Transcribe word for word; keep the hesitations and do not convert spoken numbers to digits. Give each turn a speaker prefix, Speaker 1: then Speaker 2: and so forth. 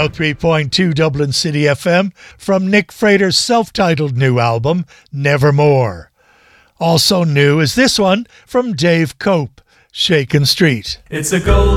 Speaker 1: one oh three point two Dublin City F M from Nick Frater's self-titled new album, Nevermore. Also new is this one from Dave Cope, Shakin' Street.
Speaker 2: It's a gold